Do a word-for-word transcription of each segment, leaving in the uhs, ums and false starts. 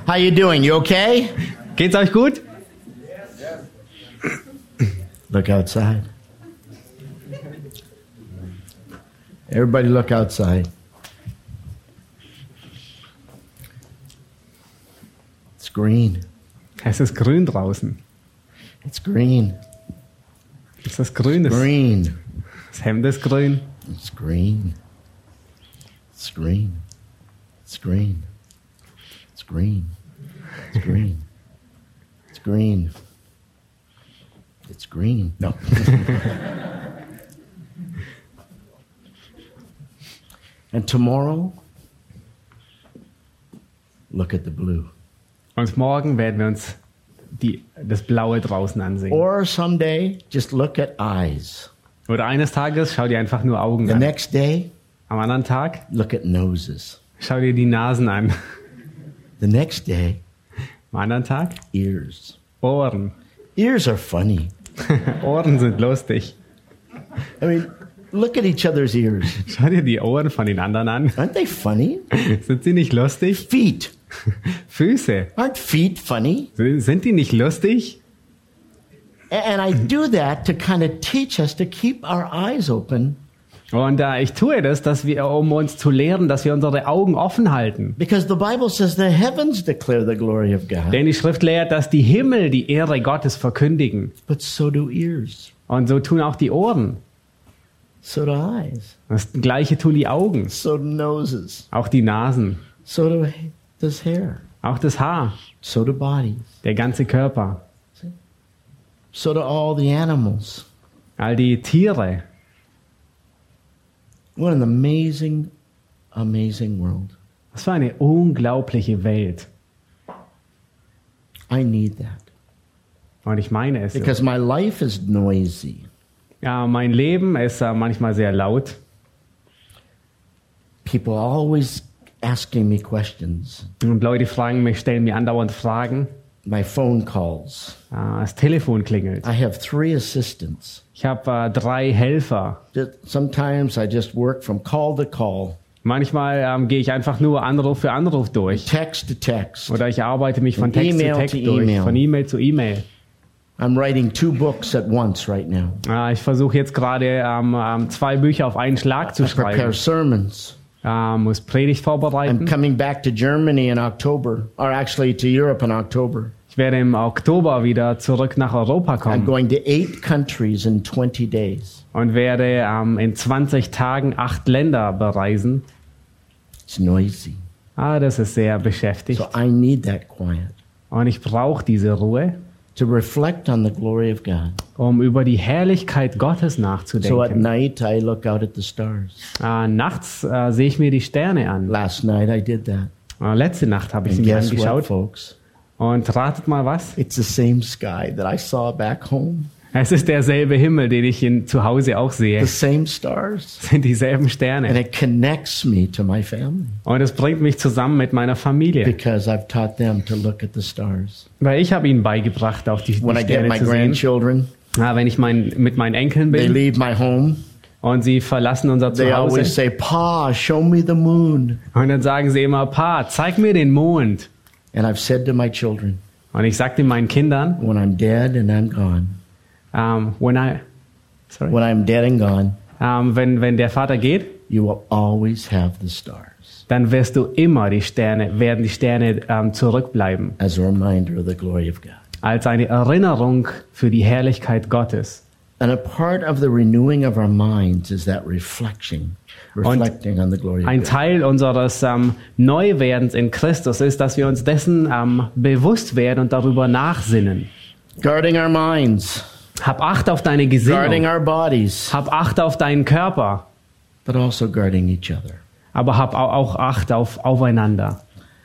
How you doing? You okay? Geht's euch gut? Look outside. Everybody look outside. It's green. Es ist grün draußen. It's green. Ist das grün? Das, Green. das Hemd ist grün. It's green. It's green. It's green. It's green. It's green. It's green. It's green. No. And tomorrow, look at the blue. Und morgen werden wir uns die, das Blaue draußen ansehen. Or someday, just look at eyes. Oder eines Tages schau dir einfach nur Augen The an. next day, Am anderen Tag look at noses. schau dir die Nasen an. The next day, Am anderen Tag ears. Ohren. Ears are funny. Ohren sind lustig. I mean, look at each other's ears. Schau dir die Ohren von den anderen an. Aren't they funny? Sind sie nicht lustig? Feet. Füße. Aren't feet funny? Sind die nicht lustig? And I do that to kind of teach us to keep our eyes open. Und äh, ich tue das, dass wir, um uns zu lehren, dass wir unsere Augen offen halten. Because the Bible says the heavens declare the glory of God. Denn die Schrift lehrt, dass die Himmel die Ehre Gottes verkündigen. But so do ears. Und so tun auch die Ohren. So do eyes. Das Gleiche tun die Augen. So do noses. Auch die Nasen. So do does hair. Auch das Haar. So do bodies. Der ganze Körper. So do all the animals. All die Tiere. What an amazing, amazing world. Was für eine unglaubliche Welt. I need that. Und ich meine es. Because my life is noisy. Ja, mein Leben ist äh, manchmal sehr laut. People are always asking me questions. Und Leute fragen mich, stellen mir andauernd Fragen. My phone calls. Äh, das Telefon klingelt. I have three assistants. Ich habe äh, drei Helfer. Just- Sometimes I just work from call to call, Manchmal ähm, gehe ich einfach nur Anruf für Anruf durch. text to text. Oder ich arbeite mich von Von Text E-Mail zu Text to durch. E-Mail. Von E-Mail zu E-Mail. I'm writing two books at once right now. Äh, ich versuche jetzt gerade ähm, ähm, zwei Bücher auf einen Schlag zu I prepare schreiben. sermons. Äh, muss Predigt I'm vorbereiten. coming back to Germany in October, or actually to Europe in October. Ich werde im Oktober wieder zurück nach Europa I'm kommen going to eight countries in twenty days. und werde ähm, in zwanzig Tagen acht Länder bereisen. It's noisy. Ah, das ist sehr beschäftigt. So I need that quiet Und ich brauche diese Ruhe, to reflect on the glory of God. um über die Herrlichkeit Gottes So at nachzudenken. night I look out at the stars. Äh, nachts äh, sehe ich mir die Sterne an. Last night I did that. Äh, letzte Nacht habe ich sie And mir guess what, angeschaut. folks? Und ratet mal was? It's the same sky that I saw back home. Es ist derselbe Himmel, den ich in, zu Hause auch sehe. The Es same stars. sind dieselben And Sterne. it connects me to my family Und es bringt mich zusammen mit meiner Familie. because I've taught them to look at the stars. Weil ich habe ihnen beigebracht, auf die, die When I get Sterne my zu sehen. grandchildren, Ja, wenn ich mein, mit meinen Enkeln they bin leave my home. und sie verlassen unser They always Zuhause. say, Pa, show me the moon. Und dann sagen sie immer, Pa, zeig mir den Mond. And I've said to my children, Und ich sagte meinen Kindern, when I'm dead and I'm gone, um, when I, sorry, when I'm dead and gone, um, wenn, wenn der Vater geht, you will always have the stars dann wirst du immer die Sterne, werden die Sterne um, zurückbleiben. as a reminder of the glory of God. Als eine Erinnerung für die Herrlichkeit Gottes. And a part of the renewing of our minds is that reflection, reflecting on the glory of Ein God. Teil unseres um, Neuwerdens in Christus ist, dass wir uns dessen um, bewusst werden und darüber nachsinnen. Guarding our minds, Hab Acht auf deine guarding Gesinnung. our bodies, Hab Acht auf deinen Körper. but also guarding each other. Aber hab au- auch Acht auf aufeinander.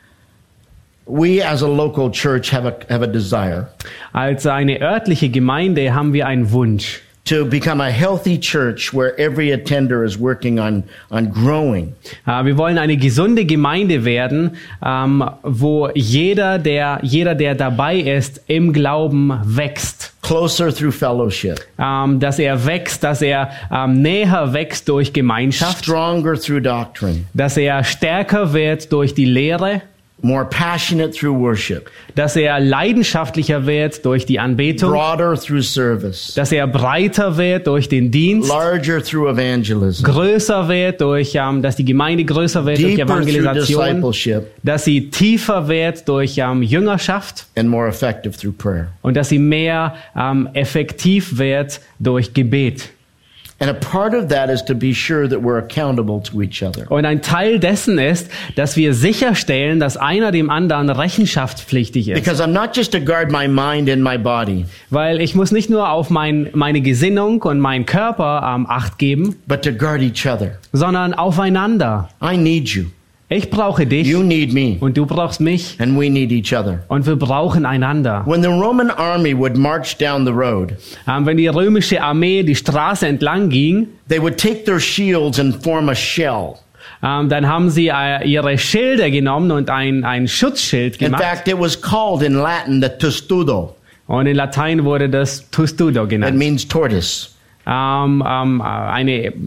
We as a local church have a, have a desire Als eine örtliche Gemeinde haben wir einen Wunsch, to become a healthy church where every attender is working on, on growing. Äh, wir wollen eine gesunde Gemeinde werden, ähm, wo jeder der, jeder, der dabei ist, im Glauben wächst. Closer through fellowship, Ähm, dass er wächst, dass er ähm, näher wächst durch Gemeinschaft, stronger through doctrine, dass er stärker wird durch die Lehre more passionate through worship, dass er leidenschaftlicher wird durch die Anbetung, broader through service, dass er breiter wird durch den Dienst, larger through evangelism, größer wird durch, ähm, dass die Gemeinde größer wird durch deeper through Evangelisation, discipleship, dass sie tiefer wird durch ähm, Jüngerschaft and more effective through prayer. und dass sie mehr ähm, effektiv wird durch Gebet. And a part of that is to be sure that we're accountable to each other. Und ein Teil dessen ist, dass wir sicherstellen, dass einer dem anderen rechenschaftspflichtig ist. Because I'm not just to guard my mind and my body, Weil ich muss nicht nur auf mein, meine Gesinnung und meinen Körper ähm, Acht geben, but to guard each other. sondern aufeinander. I need you. Ich brauche dich You need me. und du brauchst mich And we need each other. und wir brauchen einander. When the Roman army would march down the road, Ähm, wenn die römische Armee die Straße entlang ging, they would take their shields and form a shell. ähm, dann haben sie äh, ihre Schilde genommen und ein, ein Schutzschild In gemacht. fact, it was called in Latin the testudo. Und in Latein wurde das Testudo It genannt. means tortoise. Ähm, ähm, eine äh,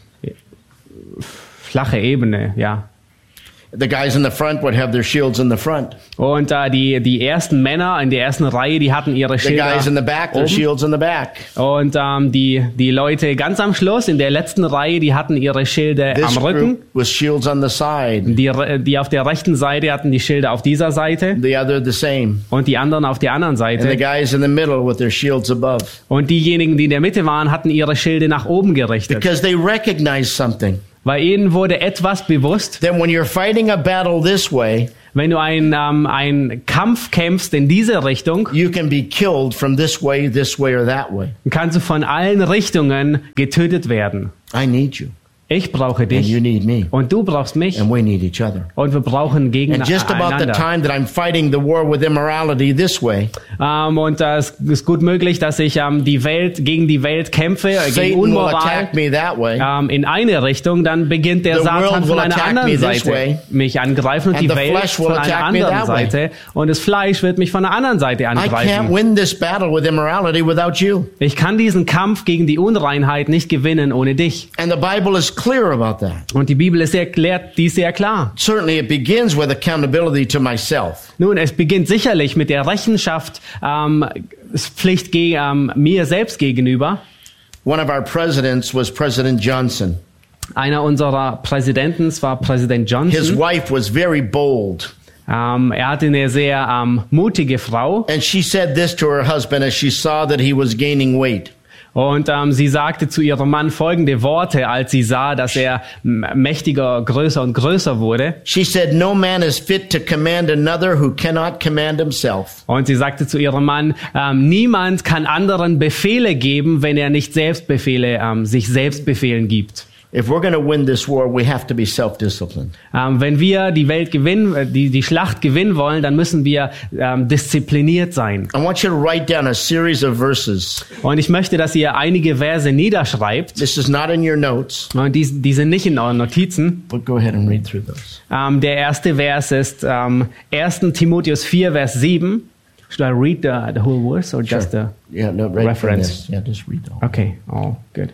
flache Ebene, ja. The guys in the front would have their shields in the front. Und äh, die, die ersten Männer in der ersten Reihe, die hatten ihre The guys in the Schilder back, their oben. shields in the back. Und ähm, die, die Leute ganz am Schluss, in der letzten Reihe, die hatten ihre Schilde This am Rücken. group was shields on the side. Die, die auf der rechten Seite hatten die Schilder auf dieser Seite The other the same. und die anderen auf der anderen And the Seite. guys in the middle with their shields above. Und diejenigen, die in der Mitte waren, hatten ihre Schilde nach oben gerichtet. Because they recognized something. Weil ihnen wurde etwas bewusst, That when you're fighting a battle this way, wenn du einen ähm, einen Kampf kämpfst in diese Richtung, you can be killed from this way, this way, or that way. kannst du von allen Richtungen getötet werden. I need you. Ich brauche And you dich need me. und du brauchst mich And we need each other. und wir brauchen And just about the gegeneinander. time that I'm fighting the war with immorality this way, Ähm, und äh, es ist gut möglich, dass ich ähm, die Welt gegen die Welt kämpfe, äh, gegen Satan will Unmoral attack me that way. ähm, in eine Richtung, dann beginnt der The Satan world von will einer attack anderen me this Seite way. mich angreifen und And die the Welt flesh will von einer attack me anderen that way. Seite und das Fleisch wird mich von einer anderen Seite I can't angreifen. win this battle with immorality without you. Ich kann diesen Kampf gegen die Unreinheit nicht gewinnen ohne dich. And the Bible is clear about that. Und die Bibel ist erklärt dies sehr klar. Certainly it begins with accountability to myself. Nun, es beginnt sicherlich mit der Rechenschaft, ähm, Pflicht ge ähm, mir selbst gegenüber. One of our presidents was President Johnson. Einer unserer Präsidenten war Präsident His Johnson. wife was very bold. Ähm, er hatte eine sehr ähm, mutige Frau. And she said this to her husband as she saw that he was gaining weight. Und ähm, sie sagte zu ihrem Mann folgende Worte, als sie sah, dass er m- mächtiger, größer und größer wurde. She said, "No man is fit to command another who cannot command himself." Und sie sagte zu ihrem Mann, ähm, niemand kann anderen Befehle geben, wenn er nicht selbst Befehle, ähm, sich selbst Befehlen gibt. If we're going to win this war, we have to be self-disciplined. Ähm, wenn wir die Welt gewinnen, äh, die, die Schlacht gewinnen wollen, dann müssen wir ähm, diszipliniert sein. I want you to write down a series of verses. Und ich möchte, dass ihr einige Verse niederschreibt. This is not in your notes, Und die, die sind nicht in euren Notizen. but go ahead and read through those. Ähm, der erste Vers ist ähm, erster Timotheus vier, Vers sieben. Should I read the, the whole verse or just the... Yeah, no, right from Reference. this. Yeah, just read the whole. Okay, oh, good.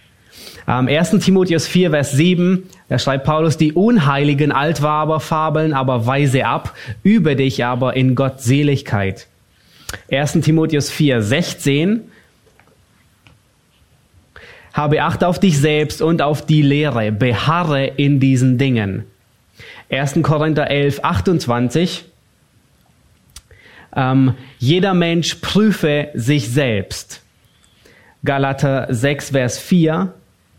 Ähm, erster Timotheus vier, Vers sieben, da schreibt Paulus, die unheiligen Altwaber fabeln aber weise ab, übe dich aber in Gottseligkeit. erster Timotheus vier, sechzehn, habe Acht auf dich selbst und auf die Lehre, beharre in diesen Dingen. erster Korinther elf, achtundzwanzig, ähm, jeder Mensch prüfe sich selbst. Galater sechs, Vers vier,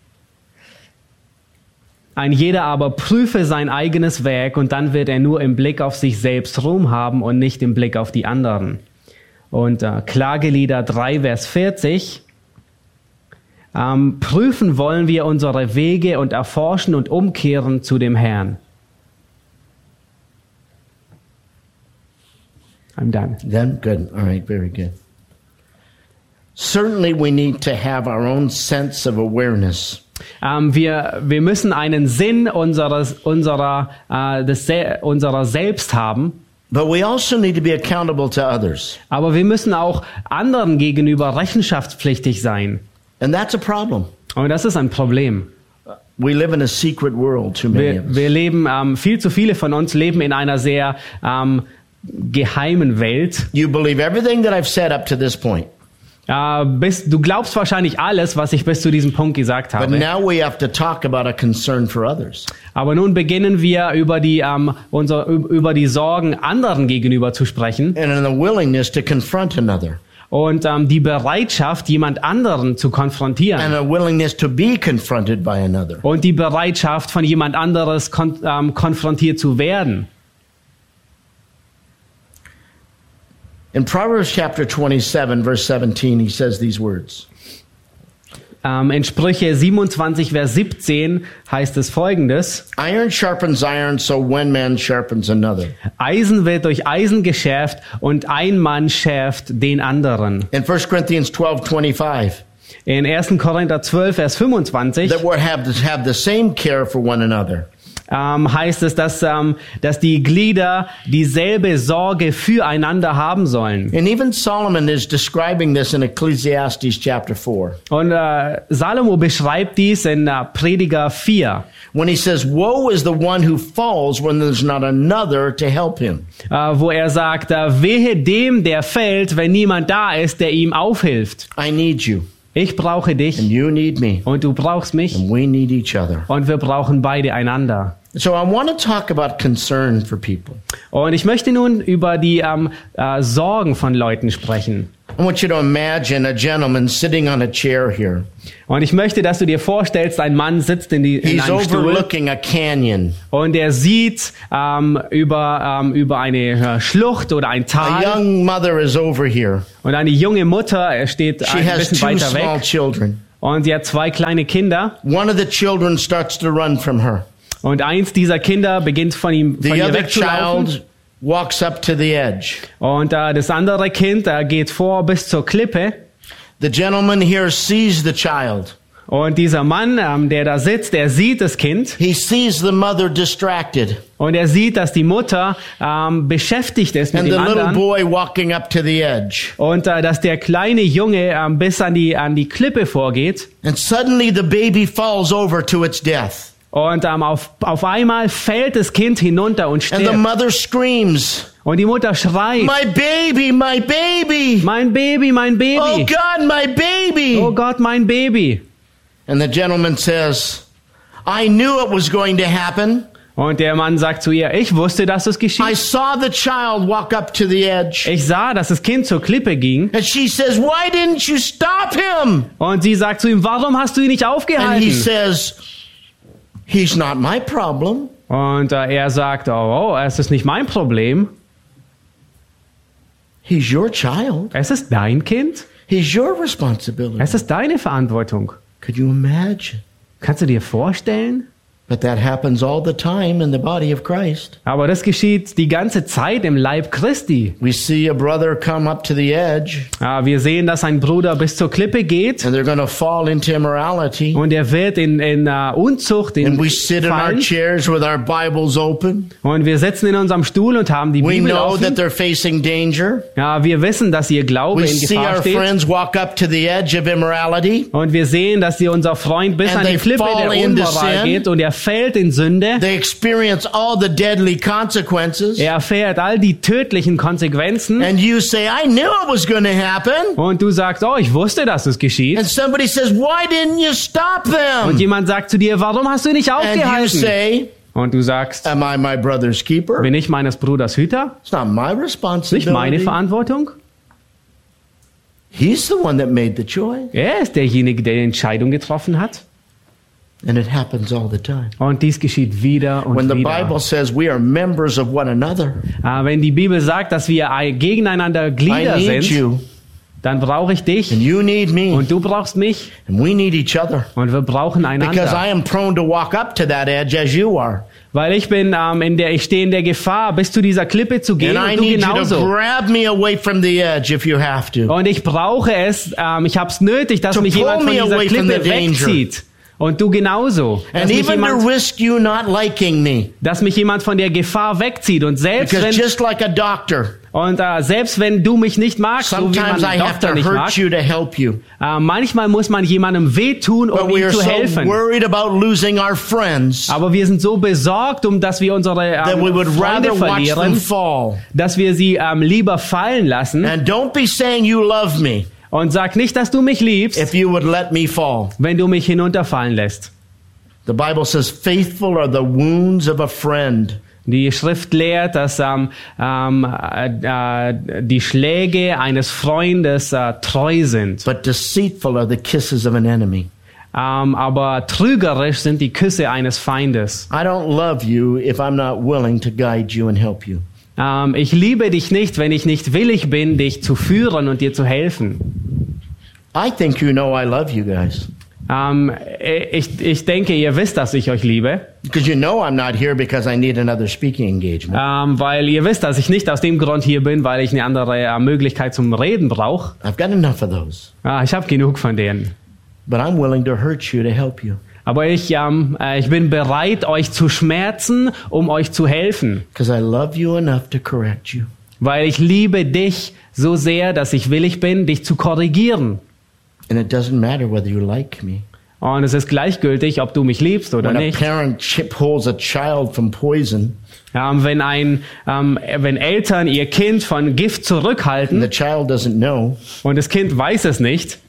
ein jeder aber prüfe sein eigenes Werk und dann wird er nur im Blick auf sich selbst Ruhm haben und nicht im Blick auf die anderen. Und äh, Klagelieder drei, Vers vierzig, ähm, prüfen wollen wir unsere Wege und erforschen und umkehren zu dem Herrn. I'm done. Then, good. All right, very good. Certainly we need to have our own sense of awareness. Ähm, wir, wir müssen einen Sinn unseres, unserer, äh, des Se- unserer selbst haben, But we also need to be accountable to others. aber wir müssen auch anderen gegenüber rechenschaftspflichtig sein. And that's a problem. Und das ist ein Problem. We live in a secret world, too many Wir, of us. wir leben, ähm, viel zu viele von uns leben in einer sehr ähm, geheimen Welt. You believe everything that I've said up to this point. Äh, bis, du glaubst wahrscheinlich alles, was ich bis zu diesem Punkt gesagt But habe. now we have to talk about a concern for others. Aber nun beginnen wir über die, ähm, unser, über die Sorgen anderen gegenüber zu sprechen And in the willingness to confront another. und ähm, die Bereitschaft, jemand anderen zu konfrontieren. And a willingness to be confronted by another. Und die Bereitschaft, von jemand anderes kon ähm, konfrontiert zu werden. In Proverbs chapter twenty-seven, verse seventeen, he says these words. Ähm, in Sprüche siebenundzwanzig, Vers siebzehn heißt es Folgendes. Iron sharpens iron, so one man sharpens another. Eisen wird durch Eisen geschärft und ein Mann schärft den anderen. In First Corinthians twelve twenty-five, In ersten Korinther zwölf, Vers fünfundzwanzig that we have to have the same care for one another. ähm, heißt es, dass, ähm, dass die Glieder dieselbe Sorge füreinander haben sollen. And even Solomon is describing this in Ecclesiastes chapter four. Und äh, Salomo beschreibt dies in äh, Prediger vier, When he says, woe is the one who falls when there's not another to help him. äh, wo er sagt, äh, wehe dem, der fällt, wenn niemand da ist, der ihm aufhilft. I need you, Ich brauche and dich you need me, und du brauchst mich and we need each other. und wir brauchen beide einander. So I want to talk about concern for people. Und ich möchte nun über die ähm, äh, Sorgen von Leuten sprechen. I want you to imagine a gentleman sitting on a chair here. Und ich möchte, dass du dir vorstellst, ein Mann sitzt in, die, in He's einem Stuhl overlooking a canyon. und er sieht ähm, über, ähm, über eine äh, Schlucht oder ein A Tal young mother is over here. und eine junge Mutter äh, steht She ein has bisschen two weiter small weg children. und sie hat zwei kleine Kinder One of the children starts to run from her. und eins dieser Kinder beginnt von ihm The von ihr other wegzulaufen child walks up to the edge. und äh, das andere Kind äh, geht vor bis zur Klippe. The gentleman here sees the child. Und dieser Mann, ähm, der da sitzt, der sieht das Kind He sees the mother distracted und er sieht, dass die Mutter ähm, beschäftigt ist mit and the dem little anderen boy walking up to the edge. und äh, dass der kleine Junge ähm, bis an die, an die Klippe vorgeht And suddenly the baby falls over to its death. und ähm, auf, auf einmal fällt das Kind hinunter und And the stirbt. mother screams, Und die Mutter schreit, my baby, my baby. mein Baby, mein Oh Baby, God, my baby. oh Gott, mein Baby. And the gentleman says, I knew it was going to happen. Und der Mann sagt zu ihr, ich wusste, dass es I geschieht. saw the child walk up to the edge. Ich sah, dass das Kind zur Klippe ging And she says, why didn't you stop him? und sie sagt zu ihm, warum hast du ihn nicht And he aufgehalten? says, he's not my problem. Und äh, er sagt, oh, oh, es ist nicht mein Problem, He's your child. es ist dein Kind, He's your responsibility. es ist deine Verantwortung. Could you imagine? Kannst du dir vorstellen? But that happens all the time in the body of Christ. Aber das geschieht die ganze Zeit im Leib Christi. We see a brother come up to the edge Ja, wir sehen, dass ein Bruder bis zur Klippe geht and they're going to fall into immorality. und er wird in, in uh, Unzucht in And we sit in our fallen. chairs with our Bibles open. Und wir sitzen in unserem Stuhl und haben die We Bibel know that offen. they're facing danger. Ja, wir wissen, dass ihr Glaube We in see Gefahr our steht. friends walk up to the edge of immorality. Und wir sehen, dass ihr unser Freund bis And an die they Klippe fall der into Unmoral sin. geht und er fällt in Sünde. They experience all the deadly consequences. Er erfährt all die tödlichen Konsequenzen. And you say, I knew it was going to happen. Und du sagst, oh, ich wusste, dass es geschieht. And somebody says, why didn't you stop Und them? jemand sagt zu dir, warum hast du nicht And you aufgehalten? say, Und du sagst, am I my brother's keeper? bin ich meines Bruders Hüter? It's not my Nicht meine responsibility. Verantwortung? He's the one that made the choice. Er ist derjenige, der die Entscheidung getroffen hat. And it happens all the time. Und dies geschieht wieder und When the wieder. Bible says we are members of one another, Ah, wenn die Bibel sagt, dass wir ein- gegeneinander I Glieder need sind, you dann brauche ich dich and you need me und du brauchst mich and we need each other. und wir brauchen Because einander. I am prone to walk up to that edge as you are. Weil ich bin ähm, in der, ich stehe in der Gefahr, bis zu dieser Klippe zu gehen And I und du need you to genauso. grab me away from the edge if you have to. Und ich brauche es, ähm, ich habe es nötig, dass To mich jemand pull von me dieser away from Klippe the danger. wegzieht Und du genauso. Dass And mich, even to jemand, risk you not liking me. dass mich jemand von der Gefahr wegzieht. Und selbst Because wenn, just like a doctor, und, äh, selbst wenn du mich nicht magst, so wie man sometimes I einen have to Doktor nicht hurt mag, you to help you. äh, manchmal muss man jemandem wehtun, But um we ihm are zu so helfen. worried about losing our friends Aber wir sind so besorgt, um dass wir unsere that ähm, we would Freunde rather watch them verlieren, fall. dass wir sie ähm, lieber fallen lassen. And don't be saying you love me Und sag nicht, dass du mich liebst, if you would let me fall. wenn du mich hinunterfallen lässt. The Bible says, faithful are the wounds of a friend. Die Schrift lehrt, dass ähm, ähm, äh, äh, die Schläge eines Freundes äh, treu sind. But deceitful are the kisses of an enemy. Ähm, aber trügerisch sind die Küsse eines Feindes. I don't love you if I'm not willing to guide you and help you. Ähm, ich liebe dich nicht, wenn ich nicht willig bin, dich zu führen und dir zu helfen. I think you know I love you guys. Ähm, ich, ich denke, ihr wisst, dass ich euch liebe, Because you know I'm not here because I need another speaking engagement. ähm, weil ihr wisst, dass ich nicht aus dem Grund hier bin, weil ich eine andere äh, Möglichkeit zum Reden brauche. I've got enough of those. Ah, ich habe genug von denen. But I'm willing to hurt you to help you. Aber ich, ähm, äh, ich bin bereit, euch zu schmerzen, um euch zu helfen. Because I love you enough to correct you. Weil ich liebe dich so sehr, dass ich willig bin, dich zu korrigieren. And it doesn't matter whether you like me. Und es ist gleichgültig, ob du mich liebst oder When a nicht. parent ch- pulls a child from poison, Ähm, wenn, ein, ähm, wenn Eltern ihr Kind von Gift and zurückhalten the child doesn't know, und das Kind weiß es nicht,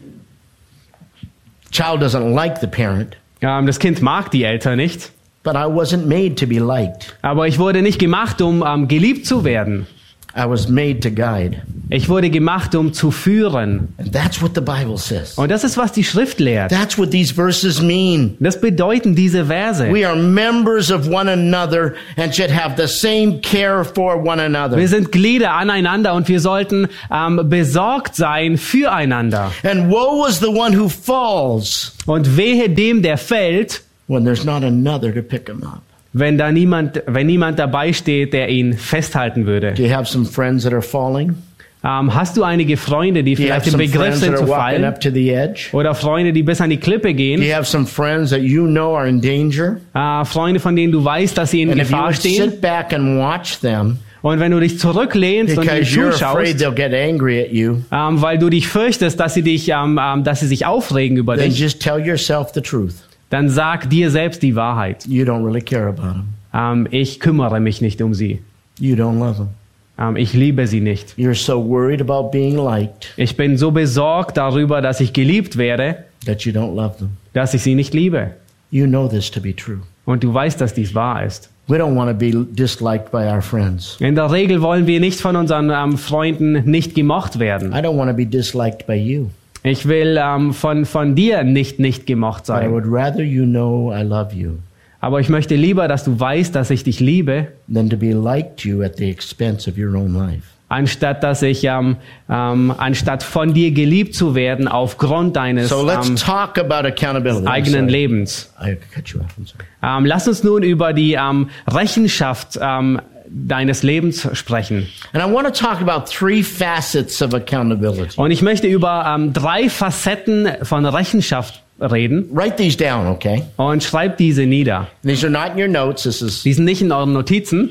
child doesn't like the parent, ähm, das Kind mag die Eltern nicht, but I wasn't made to be liked. aber ich wurde nicht gemacht, um ähm, geliebt zu werden. I was made to guide. Ich wurde gemacht, um zu führen. And that's what the Bible says. Und das ist, was die Schrift lehrt. That's what these verses mean. Das bedeuten diese Verse. We are members of one another and should have the same care for one another. Wir sind Glieder aneinander und wir sollten ähm, besorgt sein füreinander. And woe is the one who falls Und wehe dem, der fällt, when there's not another to pick him up. wenn da niemand, wenn niemand dabei steht, der ihn festhalten würde. Do you have some friends that are falling? Ähm, hast du einige Freunde, die Do you have vielleicht im some Begriff friends sind that zu are walking fallen? up to the edge? Oder Freunde, die bis an die Klippe Do gehen? you have some friends that you know are in danger? Äh, Freunde, von denen du weißt, dass sie in And if you Gefahr would stehen? sit back and watch them Und wenn du dich zurücklehnst und ihnen because you're afraid zuschaust, they'll get angry at you, ähm, weil du dich fürchtest, dass sie dich, ähm, ähm, dass sie sich aufregen über then dich, just tell yourself the truth. dann sag dir selbst die Wahrheit. You don't really care about them. Ähm, ich kümmere mich nicht um sie. You don't love them. Ähm, ich liebe sie nicht. You're so worried about being liked Ich bin so besorgt darüber, dass ich geliebt werde, that you don't love them. dass ich sie nicht liebe. You know this to be true. Und du weißt, dass dies wahr ist. We don't want to be disliked by our friends. In der Regel wollen wir nicht von unseren ähm, Freunden nicht gemocht werden. I don't want to be disliked by you. Ich will ähm, von, von dir nicht nicht gemocht But I sein. would rather you know I love you Aber ich möchte lieber, dass du weißt, dass ich dich liebe, than to be liked you at the expense of your own life. anstatt dass ich ähm, ähm, anstatt von dir geliebt zu werden aufgrund deines So let's ähm, talk about accountability. I'm eigenen sorry. Lebens. I cut you off. I'm sorry. Ähm, lass uns nun über die ähm, Rechenschaft ähm, deines Lebens sprechen. And I want to talk about three facets of accountability. Und ich möchte über ähm, drei Facetten von Rechenschaft reden. Write these down, okay? Und schreib diese nieder. These are not in your notes. This is, Die sind nicht in euren Notizen.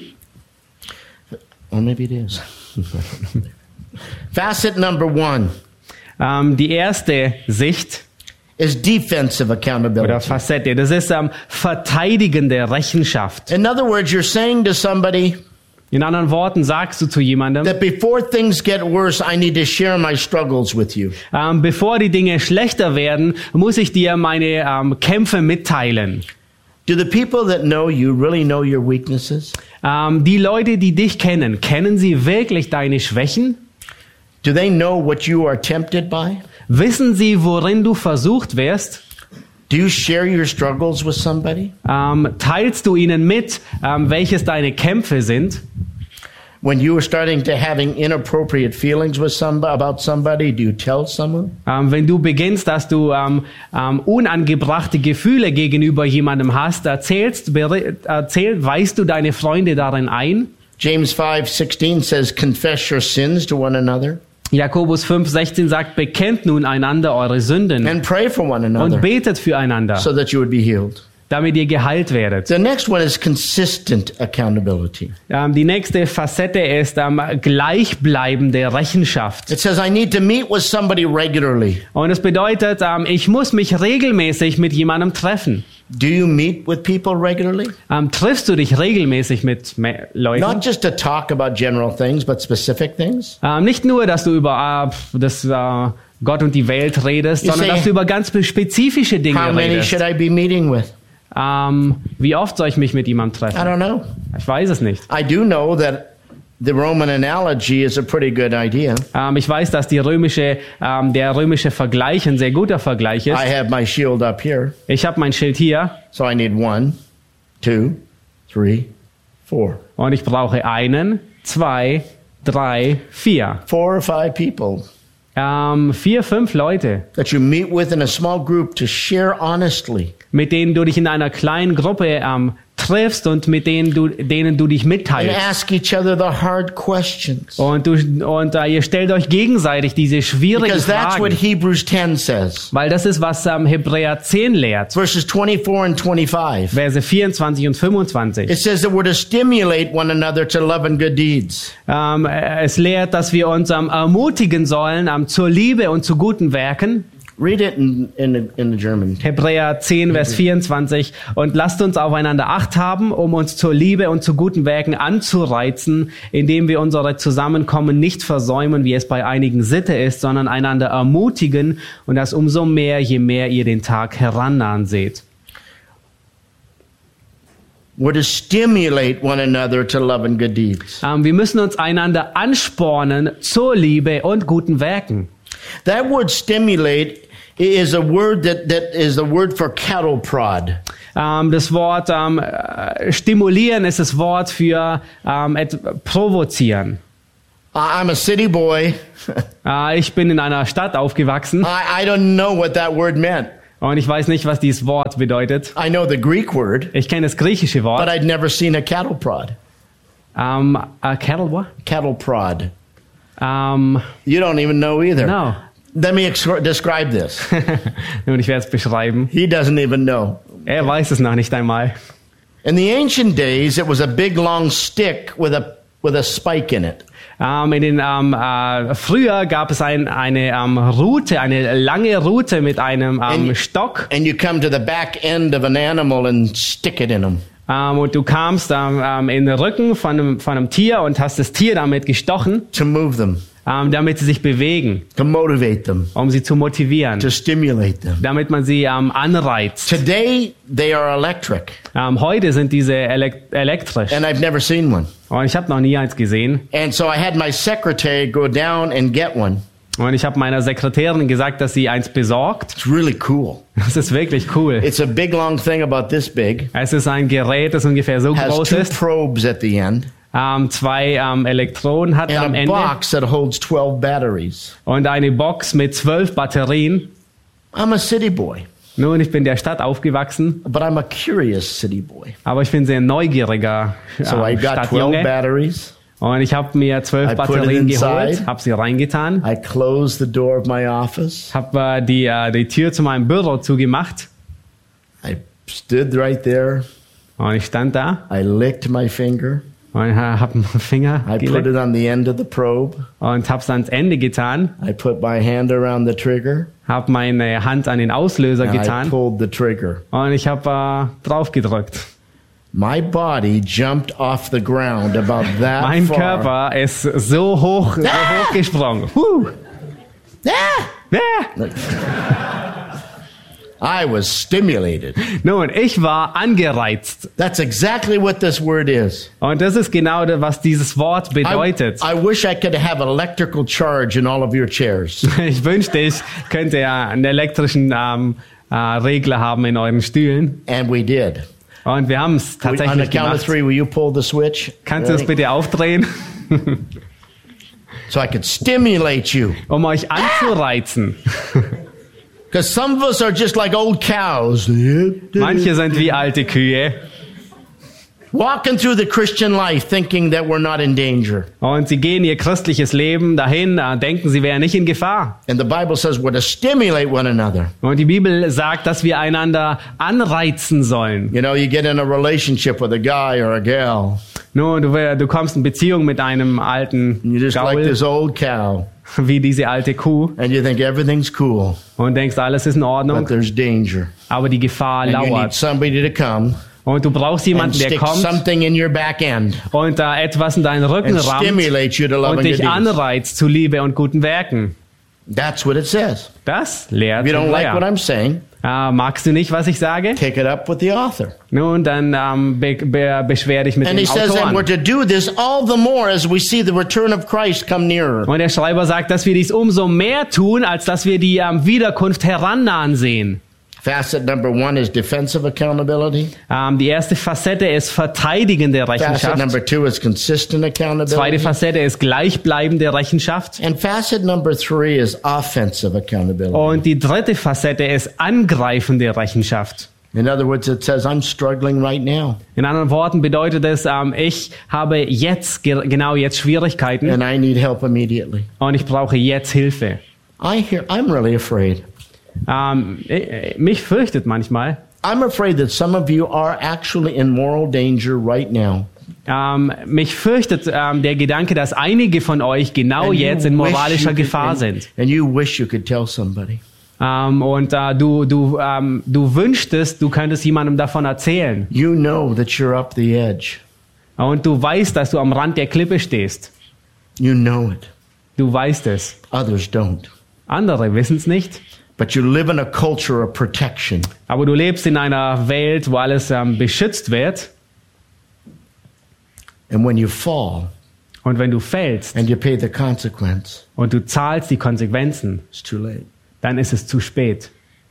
well, maybe it is. Facet number one Ähm, die erste Sicht is defensive oder accountability. Facette, das ist ähm, verteidigende Rechenschaft. In other words, you're saying to somebody In anderen Worten sagst du zu jemandem, that before things get worse, I need to share my struggles with you. ähm, bevor die Dinge schlechter werden, muss ich dir meine ähm, Kämpfe mitteilen. Do the people that know you really know your weaknesses? Ähm, die Leute, die dich kennen, kennen sie wirklich deine Schwächen? Do they know what you are tempted by? Wissen sie, worin du versucht wirst? Do you share your struggles with somebody? Ähm, teilst du ihnen mit, ähm, welches deine Kämpfe sind? When you are starting to having inappropriate feelings with somebody about somebody, do you tell someone? Ähm, wenn du beginnst, dass du ähm, ähm, unangebrachte Gefühle gegenüber jemandem hast, erzählst, beri- erzähl, weist du deine Freunde darin ein? James five sixteen says, confess your sins to one another. Jakobus fünf sechzehn sagt, bekennt nun einander eure Sünden and pray for one und another betet füreinander, so that you would be healed. damit ihr geheilt werdet. The next one is consistent accountability. Ähm, die nächste Facette ist ähm, gleichbleibende Rechenschaft. It says, I need to meet with somebody regularly. Und es bedeutet, ähm, ich muss mich regelmäßig mit jemandem treffen. Do you meet with people regularly? Ähm, triffst du dich regelmäßig mit Me- Leuten? Not just to talk about general things, but specific things. Ähm, nicht nur, dass du über äh, das äh, Gott und die Welt redest, You sondern say, dass du über ganz spezifische Dinge How many redest. should I be meeting with? Ähm, wie oft soll ich mich mit jemandem I treffen? don't know. Ich weiß es nicht. I do know that the Roman analogy is a pretty good idea. Ähm, ich weiß, dass die römische, ähm, der römische Vergleich ein sehr guter Vergleich ist. I have my shield up here, Ich habe mein Schild hier so I need one, two, three, four. und ich brauche einen, zwei, drei, vier. Four or five people Ähm, vier, fünf Leute, that you meet with in a small group to share honestly. mit denen du dich in einer kleinen Gruppe ähm, triffst und mit denen du, denen du dich And mitteilst. ask each other the hard questions. Und, du, und äh, ihr stellt euch gegenseitig diese schwierigen Because that's what Fragen. Hebrews ten says. Weil das ist, was ähm, Hebräer zehn lehrt. Verses twenty-four and twenty-five. Verse vierundzwanzig und fünfundzwanzig. It says that we're to stimulate one another to love and good deeds. Ähm, äh, es lehrt, dass wir uns ähm, ermutigen sollen ähm, zur Liebe und zu guten Werken. Read it in, in, the, in the German. Hebräer zehn, Vers vierundzwanzig. Und lasst uns aufeinander Acht haben, um uns zur Liebe und zu guten Werken anzureizen, indem wir unsere Zusammenkommen nicht versäumen, wie es bei einigen Sitte ist, sondern einander ermutigen und das umso mehr, je mehr ihr den Tag herannahen seht. We're to stimulate one another to love and good deeds. Ähm, wir müssen uns einander anspornen zur Liebe und guten Werken. That word stimulate is a word that, that is the word for cattle prod. Ähm, das Wort ähm, äh, stimulieren ist das Wort für ähm, et- provozieren. I- I'm a city boy. Äh, ich bin in einer Stadt aufgewachsen I, I don't know what that word meant. und ich weiß nicht, was dieses Wort bedeutet. I know the Greek word, Ich kenne das griechische but Wort. I'd never seen a cattle prod. Ähm, äh, cattle what? Cattle prod. Ähm, You don't even know either. no. Let me ex- describe this. Und ich werde es beschreiben. He doesn't even know. Er weiß es noch nicht einmal. In the ancient days, it was a big long stick with a with a spike in it. Ähm, in den, ähm, äh, früher gab es ein, eine ähm, Rute, eine lange Rute mit einem ähm, And- Stock. And you come to the back end of an animal and stick it in them. Ähm, und du kamst ähm, ähm, in den Rücken von einem, von einem Tier und hast das Tier damit gestochen, To move them, ähm, damit sie sich bewegen, to motivate them, um sie zu motivieren, to stimulate them. damit man sie ähm, anreizt. Today, they are electric, Ähm, heute sind diese elek elektrisch. and I've never seen one. Und ich habe noch nie eins gesehen. And so I had my secretary go down and get one. Und ich habe meiner Sekretärin gesagt, dass sie eins besorgt. It's really cool. Das ist wirklich cool. It's a big, long thing about this big. Es ist ein Gerät, das ungefähr so Has groß two ist. probes at the end, Ähm, zwei ähm, Elektroden hat am and a Ende box that holds twelve batteries. und eine Box mit zwölf Batterien. I'm a city boy, Nun, ich bin in der Stadt aufgewachsen, but I'm a curious city boy. aber ich bin sehr neugieriger So I ähm, got twelve Stadtjunge. batteries. Und ich habe mir zwölf I put it Batterien inside. geholt, habe sie reingetan, I closed the door of my office. habe äh, die, äh, die Tür zu meinem Büro zugemacht I stood right there. und ich stand da I licked my finger. und habe einen Finger I put geleckt it on the end of the probe. und habe es ans Ende getan, I put my hand around the trigger. habe meine Hand an den Auslöser And I getan pulled the trigger. und ich habe äh, drauf gedrückt. My body jumped off the ground about that Mein far. Körper ist so hoch, so Ah! hoch gesprungen. Huh. Ah! Ja. I was stimulated. Nun, ich war angereizt. That's exactly what this word is. Und das ist genau das, was dieses Wort I, bedeutet. I wish I could have electrical charge in all of your chairs. Ich wünschte, ich könnte ja einen elektrischen ähm, äh, Regler haben in euren Stühlen. And we did. Und wir haben es On the tatsächlich count of gemacht. three, will you pull the switch? Kannst du es Ready? bitte aufdrehen, So I could stimulate you. um euch anzureizen? Because some of us are just like old cows. Manche sind wie alte Kühe. walking through the Christian life thinking that we're not in danger. Und sie gehen ihr christliches Leben dahin, äh, denken, sie wären nicht in Gefahr. And the Bible says we're to stimulate one another. Und die Bibel sagt, dass wir einander anreizen sollen. You know, you get in a relationship with a guy or a gal. Nun, du, du kommst in Beziehung mit einem alten And you're just like Gaul, this old cow. wie diese alte Kuh, And you think everything's cool. und denkst, alles ist in But Ordnung, there's danger. aber die Gefahr And you need lauert. somebody to come Und du brauchst and jemanden, der stick kommt something in your back end und da etwas in deinen Rücken and rammt stimulate you to love und and good dich deeds. anreizt zu Liebe und guten Werken. That's what it says. Das lehrt If you don't like what Hebräer. I'm saying, Äh, magst du nicht, was ich sage? take it up with the author. Nun, dann ähm, be be beschwer dich mit And dem he says that we're Autoren. to do this all the more as we see the return of Christ come nearer. Und der Schreiber sagt, dass wir dies umso mehr tun, als dass wir die ähm, Wiederkunft herannahen sehen. Facet number one is defensive accountability. Ähm, die erste Facette ist verteidigende Facet Rechenschaft. number two is consistent Zweite accountability. Facette ist gleichbleibende Rechenschaft. And facet number three is offensive accountability. Und die dritte Facette ist angreifende Rechenschaft. In other words, it says, I'm struggling right now, In anderen Worten bedeutet es, ähm, ich habe jetzt, ge genau jetzt Schwierigkeiten and I need help immediately. und ich brauche jetzt Hilfe. I hear, I'm really afraid. Ähm, äh, mich fürchtet manchmal. I'm afraid that some of you are actually in moral danger right now. Ähm, mich fürchtet ähm, der Gedanke, dass einige von euch genau And you jetzt in wish moralischer you could- Gefahr and- sind. And you wish you could tell somebody. Ähm, und äh, du, du, ähm, du wünschtest, du könntest jemandem davon erzählen. You know that you're up the edge. Und du weißt, dass du am Rand der Klippe stehst. You know it. Du weißt es. Others don't. Andere wissen es nicht. But you live in a culture of protection. Aber du lebst in einer Welt, wo alles ähm, beschützt wird. And when you fall Und wenn du fällst and you pay the consequence, und du zahlst die Konsequenzen, it's too late. dann ist es zu spät.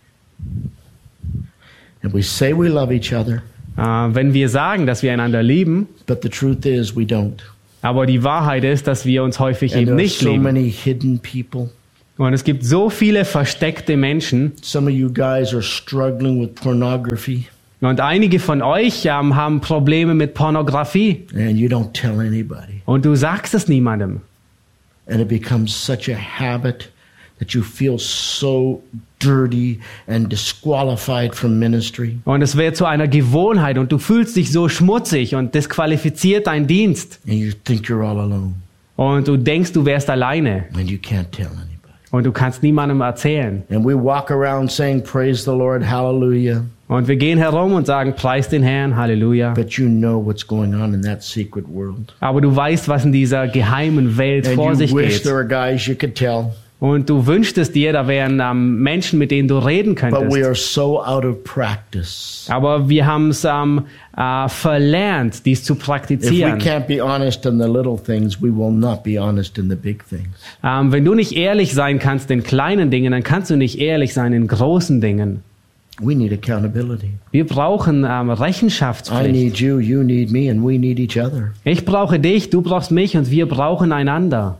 And we say we love each other, Äh, wenn wir sagen, dass wir einander lieben, but the truth is we don't. aber die Wahrheit ist, dass wir uns häufig And eben there are nicht so lieben. many hidden people. Und es gibt so viele versteckte Menschen. Some of you guys are struggling with pornography, Und einige von euch ähm, haben Probleme mit Pornografie. and you don't tell anybody. Und du sagst es niemandem. And it becomes such a habit that you feel so dirty and disqualified from ministry. Und es wird zu einer Gewohnheit und du fühlst dich so schmutzig und disqualifiziert dein Dienst. And you think you're all alone, Und du denkst, du wärst alleine. and you can't tell anybody. Und du kannst niemandem erzählen. And we walk around saying, praise the Lord, hallelujah. Und wir gehen herum und sagen, preis den Herrn, Halleluja. But you know what's going on in that secret world. Aber du weißt, was in dieser geheimen Welt vor And sich you wish geht. there were guys you could tell. Und du wünschtest dir, da wären ähm, Menschen, mit denen du reden But we könntest. are so out of practice. Aber wir haben es ähm, äh, verlernt, dies zu If we praktizieren. can't be honest in the little things, we will not be honest in the big things. Ähm, wenn du nicht ehrlich sein kannst in kleinen Dingen, dann kannst du nicht ehrlich sein in großen Dingen. We need accountability. Wir brauchen ähm, I Rechenschaftspflicht. need you, you need me, and we need each other. Ich brauche dich, du brauchst mich und wir brauchen einander.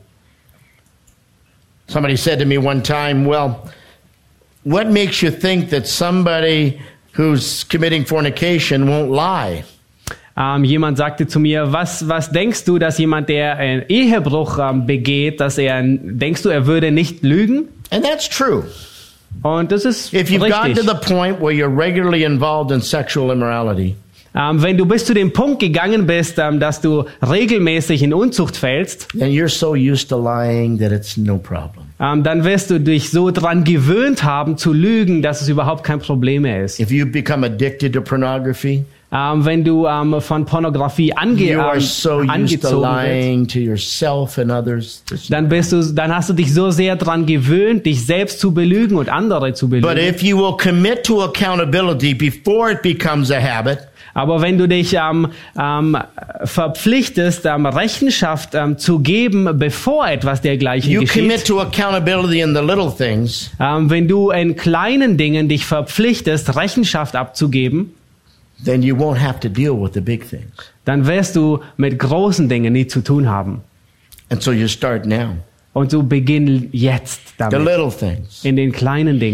Somebody said to me one time, well, what makes you think that somebody who's committing fornication won't lie? Ähm, jemand sagte zu mir, was, was denkst du, dass jemand, der einen Ehebruch ähm, begeht, dass er, denkst du, er würde nicht lügen? And that's true. Und das ist If you've gotten to richtig. the point where you're regularly involved in sexual immorality, Ähm, wenn du bis zu dem Punkt gegangen bist, ähm, dass du regelmäßig in Unzucht fällst, then you're so used to lying that it's no problem. ähm, dann wirst du dich so dran gewöhnt haben zu lügen, dass es überhaupt kein Problem mehr ist. If you become addicted to pornography, Ähm, wenn du ähm, von Pornografie ange you are ähm, so used to angezogen wirst, lying to yourself and others. It's- dann bist du, dann hast du dich so sehr dran gewöhnt, dich selbst zu belügen und andere zu But belügen. if you will commit to accountability before it becomes a habit, Aber wenn du dich ähm, ähm, verpflichtest, ähm, Rechenschaft ähm, zu geben, bevor etwas dergleichen you commit geschieht, to accountability in the little things, ähm, wenn du in kleinen Dingen dich verpflichtest, Rechenschaft abzugeben, then you won't have to deal with the big things. dann wirst du mit großen Dingen nie zu tun haben. And so you start now. Und so beginn jetzt The damit, little things. in den kleinen Dingen.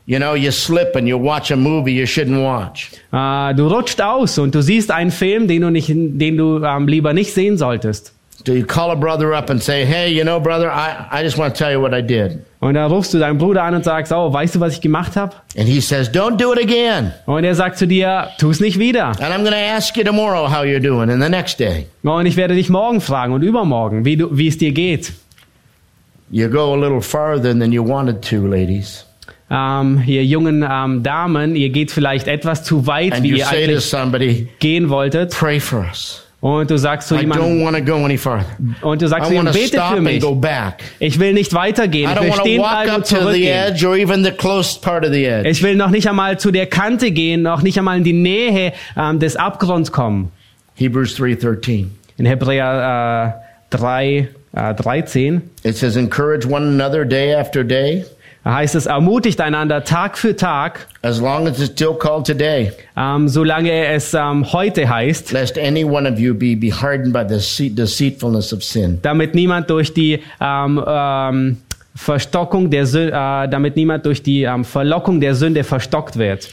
You know, you slip and you watch a movie you shouldn't watch. Äh, du rutscht aus und du siehst einen Film, den du, nicht, den du ähm, lieber nicht sehen solltest. Do you call a brother up and say, hey, you know, brother, I, I just want to tell you what I did. Und dann rufst du deinen Bruder an und sagst, oh, weißt du, was ich gemacht habe? And he says, don't do it again. Und er sagt zu dir, tu es nicht wieder. And I'm going to ask you tomorrow how you're doing and the next day. Und ich werde dich morgen fragen und übermorgen, wie, du, wie es dir geht. You go a little farther than you wanted to, ladies. Ähm, ihr jungen ähm, Damen, ihr geht vielleicht etwas zu weit, And wie you ihr say to eigentlich somebody, gehen wolltet. pray for us. Und du sagst zu I don't jemandem, want to go any farther. und du sagst I zu ihm, want to bete stop für and mich. go back. Ich will nicht weitergehen. I Ich don't will want to stehen walk bleiben up und to the zurückgehen. edge or even the close part of the edge. Ich will noch nicht einmal zu der Kante gehen, noch nicht einmal in die Nähe ähm, des Abgrunds kommen. Hebrews three thirteen. In Hebräer äh, drei, äh, dreizehn It says, encourage one another day after day, da heißt es, ermutigt einander Tag für Tag, as long as it's still called today, ähm, solange es ähm, heute heißt, lest any one of you be, be hardened by the deceit- deceitfulness of sin. damit niemand durch die ähm, ähm, Verstockung der Sü- äh, damit niemand durch die ähm, Verlockung der Sünde verstockt wird.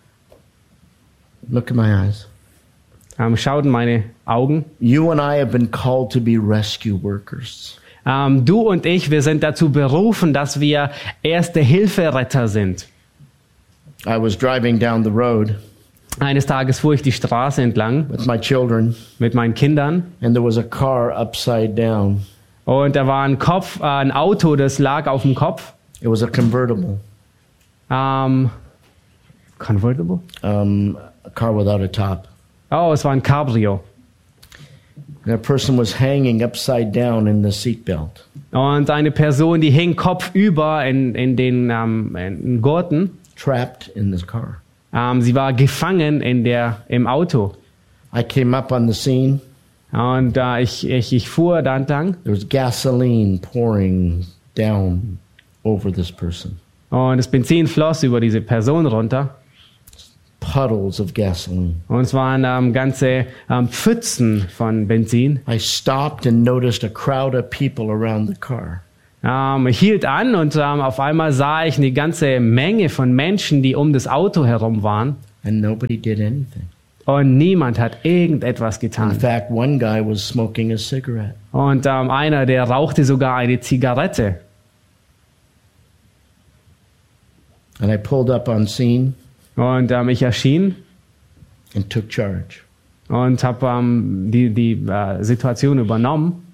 Look at my eyes. Ähm, schaut in meine Augen. You and I have been called to be rescue workers. Ähm, du und ich, wir sind dazu berufen, dass wir Erste-Hilfe-Retter sind. I was driving down the road Eines Tages fuhr ich die Straße entlang with my children, mit meinen Kindern and there was a car upside down. und da war ein Kopf, äh, ein Auto, das lag auf dem Kopf. It was a convertible, Ähm, convertible? um, a car without a top. Oh, es war ein Cabrio. And a person was hanging upside down in the seatbelt. Und eine Person, die hing kopfüber in, in den ähm, in den Gurten. Trapped in this car. Ähm, sie war gefangen in der, im Auto. I came up on the scene. Und äh, ich, ich, ich fuhr da entlang. There was gasoline pouring down over this person. Und das Benzin floss über diese Person runter. Puddles of gasoline. Und es waren ähm, ganze ähm, Pfützen von Benzin. I stopped and noticed a crowd of people around the car. Ähm, ich hielt an und ähm, auf einmal sah ich eine ganze Menge von Menschen, die um das Auto herum waren. And nobody did anything. Und niemand hat irgendetwas In getan. fact, one guy was smoking a cigarette. Und ähm, einer, der rauchte sogar eine Zigarette. And I pulled up on scene Und ähm, ich erschien and took charge. und habe ähm, die, die äh, Situation übernommen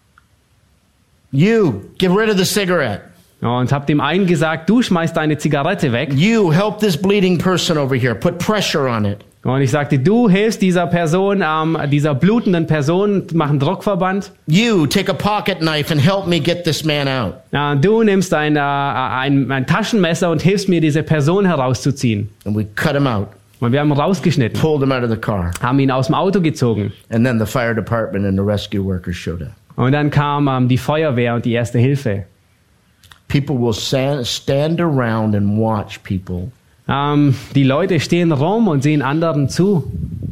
You, get rid of the cigarette. und habe dem einen gesagt, du schmeißt deine Zigarette weg. You, help this bleeding person over here. Put pressure on it. Und ich sagte, du hilfst dieser Person, ähm, dieser blutenden Person, mach einen Druckverband. You, take a pocket knife and help me get this man out. Äh, du nimmst ein, äh, ein, ein Taschenmesser und hilfst mir, diese Person herauszuziehen. And we cut him out, Und wir haben ihn rausgeschnitten, pulled him out of the car. haben ihn aus dem Auto gezogen. And then the fire department and the rescue workers showed up. Und dann kam ähm, die Feuerwehr und die Erste Hilfe. People will stand, stand around and watch people. Ähm, die Leute stehen rum und sehen anderen zu.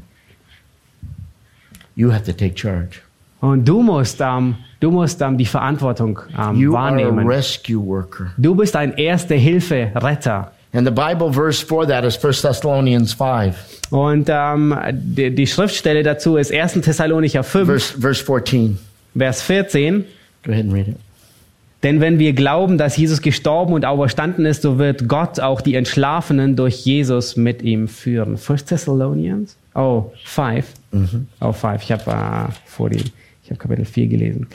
You have to take charge. Und du musst, ähm, du musst ähm, die Verantwortung ähm, You are a wahrnehmen. rescue worker. Du bist ein Erste-Hilfe-Retter. And the Bible verse for that is First Thessalonians five, Und ähm, die, die Schriftstelle dazu ist erster Thessalonicher fünf, verse, verse fourteen. Vers vierzehn. Go ahead and read it. Denn wenn wir glauben, dass Jesus gestorben und auferstanden ist, so wird Gott auch die Entschlafenen durch Jesus mit ihm führen. First Thessalonians? Oh, five. Mhm. Oh, five. Ich habe äh, vor die, ich habe Kapitel vier gelesen.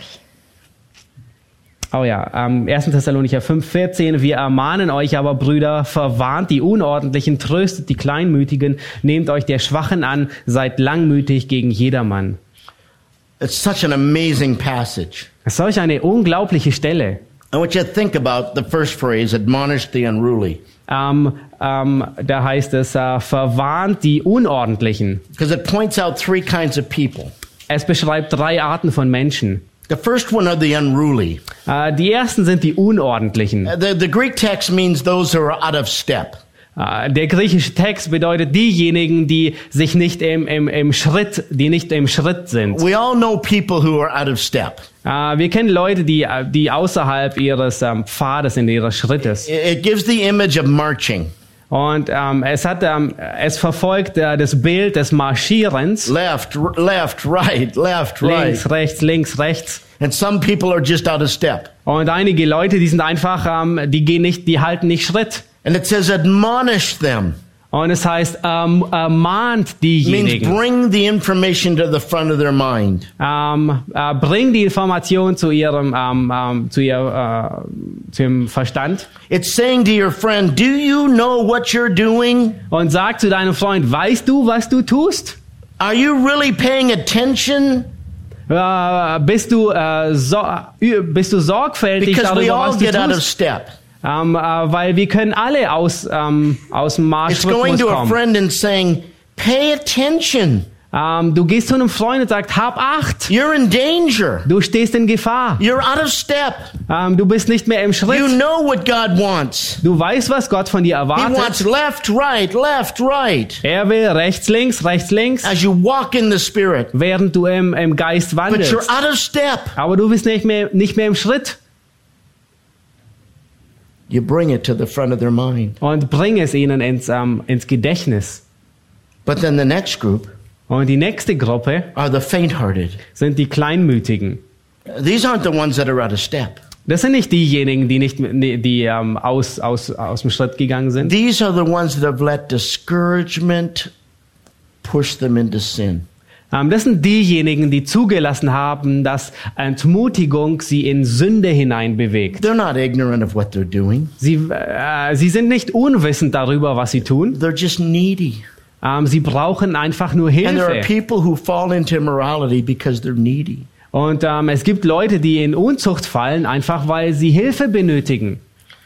Oh ja, ähm, erster Thessalonicher fünf, vierzehn. Wir ermahnen euch aber, Brüder, verwarnt die Unordentlichen, tröstet die Kleinmütigen, nehmt euch der Schwachen an, seid langmütig gegen jedermann. It's such an amazing passage. Solch eine unglaubliche Stelle. I want you to think about the first phrase, admonish the unruly. Ähm, ähm, da heißt es, äh, verwarnt die Unordentlichen. Because it points out three kinds of people. Es beschreibt drei Arten von Menschen. The first one are the unruly. Äh, die ersten sind die Unordentlichen. Uh, The, the Greek text means those who are out of step. äh, der griechische Text bedeutet diejenigen, die sich nicht im, im, im Schritt, die nicht im Schritt sind. We all know people who are out of step. Äh, wir kennen Leute, die, die außerhalb ihres ähm, Pfades, in ihres Schrittes. It gives the image of marching. Und ähm, es hat, ähm, es verfolgt äh, das Bild des Marschierens. Left, r- left, right, left, right. Links, rechts, links, rechts. And some people are just out of step. Und einige Leute, die sind einfach, ähm, die gehen nicht, die halten nicht Schritt. And it says admonish them. Und es heißt, ähm, ermahnt Means diejenigen. bring the information to the front of their mind. Ähm, äh, bring die Information zu ihrem, ähm, ähm, zu ihr, äh, zu ihrem Verstand. It's saying to your friend, do you know what you're doing? Und sag zu deinem Freund, weißt du, was du tust? Are you really paying attention? Äh, bist du, äh, so, äh, bist du sorgfältig Because we darüber, all was du get out of tust? step. Ähm, äh, weil wir können alle aus, ähm, aus dem It's going Marschrhythmus to a kommen. friend and saying, pay attention. Ähm, du gehst zu einem Freund und sagst, hab Acht. You're in danger. Du stehst in Gefahr. You're out of step. Ähm, du bist nicht mehr im You Schritt. know what God wants. Du weißt, was Gott von dir He erwartet. wants left, right, left, right. Er will rechts, links, rechts, links, As you walk in the Spirit. während du im, im Geist But you're wandelst. out of step. Aber du bist nicht mehr, nicht mehr im Schritt. You bring it to the front of their mind. Und bring es ihnen ins, ähm, ins Gedächtnis. But then the next group Und die nächste Gruppe are the faint-hearted. sind die Kleinmütigen. These aren't the ones that are out of step. Das sind nicht diejenigen, die nicht, die, die ähm, aus, aus, aus dem Schritt gegangen sind. These are the ones that have let discouragement push them into sin. Ähm, das sind diejenigen, die zugelassen haben, dass Entmutigung sie in Sünde hineinbewegt. They're not ignorant of what they're doing. Sie, äh, sie sind nicht unwissend darüber, was sie tun. They're just needy. Ähm, sie brauchen einfach nur And there are Hilfe. people who fall into immorality because they're needy. Und ähm, es gibt Leute, die in Unzucht fallen, einfach weil sie Hilfe benötigen.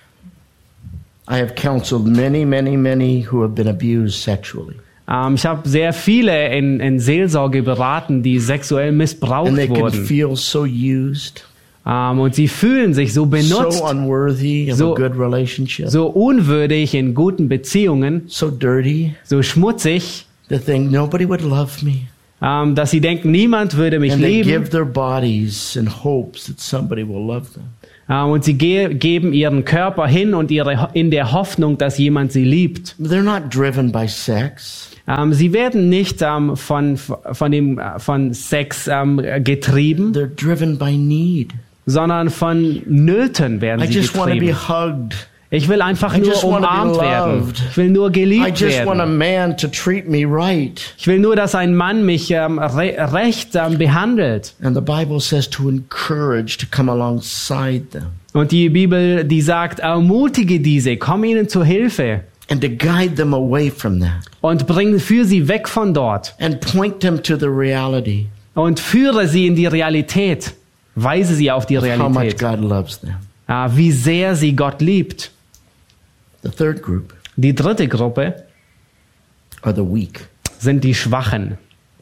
I have counseled many, many, many who have been abused sexually. Ähm, ich habe sehr viele in, in Seelsorge beraten, die sexuell And missbraucht they can wurden. feel so used, Ähm, und sie fühlen sich so benutzt, so unworthy of So- a good relationship, so unwürdig in guten Beziehungen, so dirty. so schmutzig, They think nobody would love me. ähm, dass sie denken, niemand würde mich And they lieben. give their bodies in hopes that somebody will love them. Ähm, und sie ge geben ihren Körper hin und ihre, in der Hoffnung, dass jemand sie liebt. They're not driven by sex. Ähm, sie werden nicht ähm, von, von, dem, äh, von Sex ähm, getrieben, They're driven by need. sondern von Nöten werden I sie just want to be getrieben. hugged. Ich will einfach I nur just wanna be umarmt werden. loved. Ich will nur I geliebt just want a werden. man to treat me right. Ich will nur, dass ein Mann mich ähm, re recht ähm, behandelt. And the Bible says to encourage, to come alongside them. Und die Bibel, die sagt, ermutige diese, komm ihnen zur Hilfe And to guide them away from that. und bring für sie weg von dort And point them to the reality und führe sie in die Realität. Weise sie auf die of how much Realität, God loves them. äh, wie sehr sie Gott liebt. The third group Die dritte Gruppe are the weak. sind die Schwachen.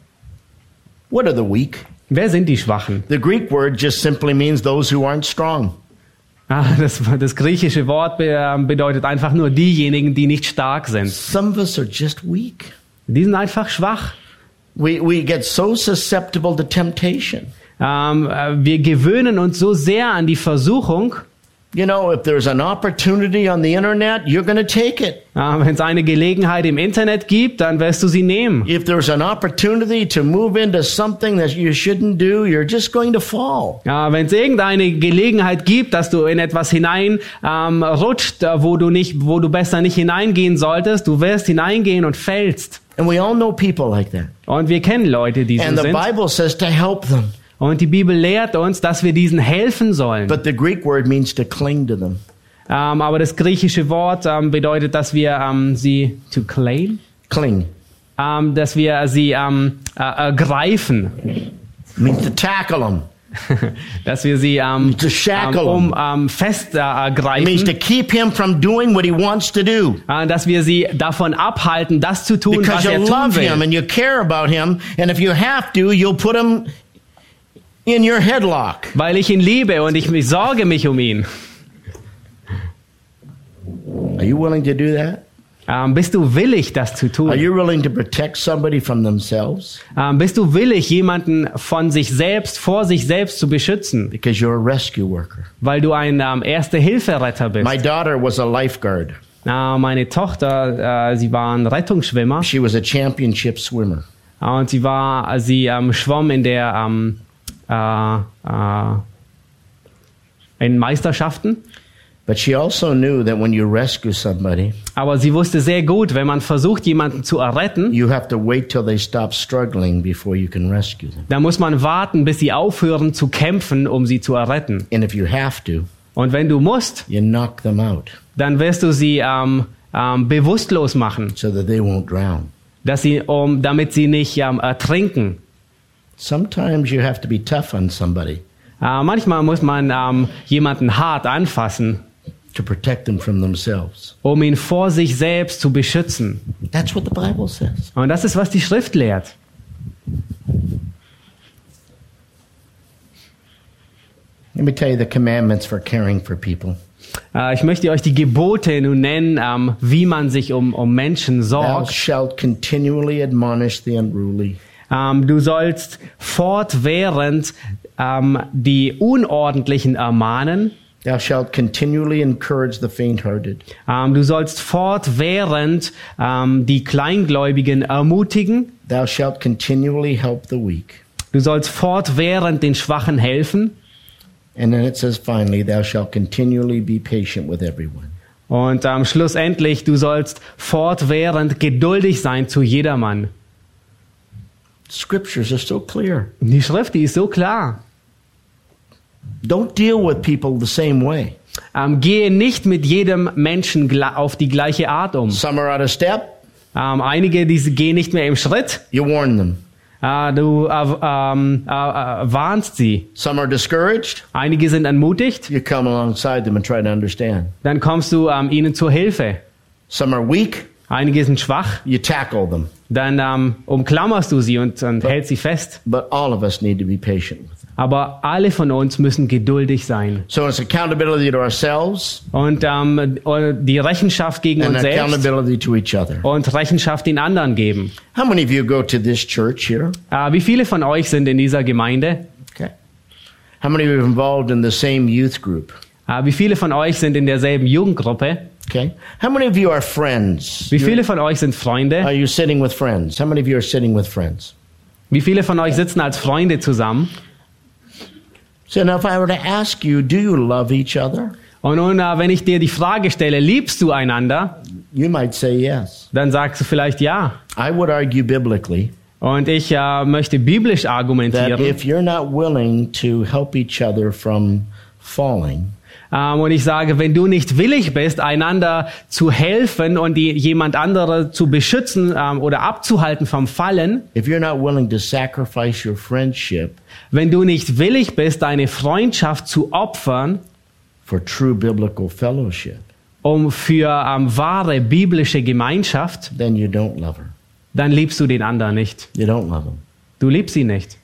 What are the weak? Wer sind die Schwachen? The Greek word just simply means those who aren't strong. Ah, das, das griechische Wort be ähm, bedeutet einfach nur diejenigen, die nicht stark sind. Some of us are just weak. Die sind einfach schwach. We, we get so susceptible to temptation. Ähm, äh, wir gewöhnen uns so sehr an die Versuchung. You know, if there's an opportunity on the internet, you're going to take it. Äh, Wenn es eine Gelegenheit im Internet gibt, dann wirst du sie nehmen. If there's an opportunity to move into something that you shouldn't do, you're just going to fall. Ja, wenn es irgendeine Gelegenheit gibt, dass du in etwas hinein ähm, rutscht, äh, wo du nicht, wo du besser nicht hineingehen solltest, du wirst hineingehen und fällst. And we all know people like that. Und wir kennen Leute, die so And the sind. Bible says to help them. Und die Bibel lehrt uns, dass wir diesen helfen sollen. But the Greek word means to cling to them. Ähm, aber das griechische Wort ähm, bedeutet, dass wir ähm, sie to claim, Cling. ähm, dass wir sie ähm, äh, ergreifen, Means to tackle them. dass wir sie ähm, To shackle ähm, um ähm, fest äh, It means ergreifen, to keep him from doing what he wants to do. äh, dass wir sie davon abhalten, das zu tun, was Because er you tun love him will. and you care about him. And if you have to, you'll put him in your headlock. Weil ich ihn liebe und ich, ich sorge mich um ihn. Are you willing to do that? Ähm, bist du willig, das zu Are tun? you willing to protect somebody from themselves? Ähm, bist du willig, jemanden von sich selbst, vor sich selbst zu beschützen, Because you're a rescue worker. weil du ein ähm, Erste-Hilfe-Retter bist? My daughter was a lifeguard. Äh, meine Tochter, äh, sie war ein Rettungsschwimmer She was a championship swimmer. und sie war, sie ähm, schwamm in der ähm, äh, äh, in Meisterschaften. But she also knew that when you rescue somebody, Aber sie wusste sehr gut, wenn man versucht, jemanden zu erretten, you have to wait till they stop struggling before you can rescue them. da muss man warten, bis sie aufhören zu kämpfen, um sie zu erretten. And if you have to, Und wenn du musst, you knock them out dann wirst du sie ähm, ähm, bewusstlos machen, so that they won't drown. dass sie, um, damit sie nicht ähm, ertrinken. Sometimes you have to be tough on somebody Äh, manchmal muss man ähm, jemanden hart anfassen, to protect them from themselves. um ihn vor sich selbst zu beschützen. That's what the Bible says. Und das ist, was die Schrift lehrt. Let me tell you the commandments for caring for people. Äh, ich möchte euch die Gebote nun nennen, ähm, wie man sich um, um Menschen Thou sorgt. shalt continually admonish the unruly. Ähm, du sollst fortwährend ähm, die Unordentlichen ermahnen. Thou shalt continually encourage the faint-hearted. Ähm, du sollst fortwährend ähm, die Kleingläubigen ermutigen. Thou shalt continually help the weak. Du sollst fortwährend den Schwachen helfen. And then it says finally, thou shalt continually be patient with everyone. Und ähm, schlussendlich, du sollst fortwährend geduldig sein zu jedermann. Scriptures are so clear. Die Schrift, die ist so klar. Don't deal with people the same way. Ähm, gehe nicht mit jedem Menschen gla- auf die gleiche Art um. Some are out of step, Ähm, einige, die gehen nicht mehr im Schritt. you warn them. Äh, du äh, ähm, äh, äh, warnst sie. Some are discouraged, Einige sind entmutigt. you come alongside them and try to understand. Dann kommst du ähm, ihnen zur Hilfe. Some are weak, Einige sind schwach. you tackle them. Dann ähm, umklammerst du sie und, und hältst sie fest. But all of us need to be patient with them. Aber alle von uns müssen geduldig sein. So it's accountability to ourselves Und ähm, die Rechenschaft gegen and uns selbst accountability to each other. und Rechenschaft den anderen geben. How many of you go to this church here? Äh, wie viele von euch sind in dieser Gemeinde? Okay. How many of you are involved in the same youth group? Äh, wie viele von euch sind in derselben Jugendgruppe? Okay. How many of you are friends? Wie You're- viele von euch sind Freunde? Are you sitting with friends? How many of you are sitting with friends? Wie viele von euch sitzen als Freunde zusammen? So now if I were to ask you, do you love each other? Und nun, äh, wenn ich dir die Frage stelle, liebst du einander? You might say yes. Dann sagst du vielleicht ja. I would argue biblically Und ich äh, möchte biblisch that argumentieren. if you're not willing to help each other from falling, Ähm, und ich sage, wenn du nicht willig bist, einander zu helfen und die, jemand andere zu beschützen ähm, oder abzuhalten vom Fallen, if you're not willing to sacrifice your friendship wenn du nicht willig bist, deine Freundschaft zu opfern, for true biblical fellowship, um für ähm, wahre biblische Gemeinschaft, then you don't love her. dann liebst du den anderen nicht. You don't love him. Du liebst sie nicht.